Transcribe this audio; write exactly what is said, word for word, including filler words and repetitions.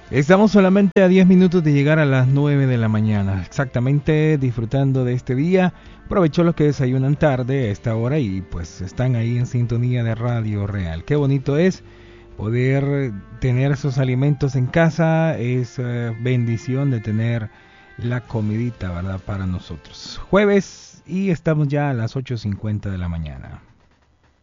Estamos solamente a diez minutos de llegar a las nueve de la mañana, exactamente disfrutando de este día. Aprovecho los que desayunan tarde a esta hora y pues están ahí en sintonía de Radio Real. Qué bonito es poder tener esos alimentos en casa, es eh, bendición de tener la comidita, ¿verdad? Para nosotros. Jueves y estamos ya a las ocho cincuenta de la mañana.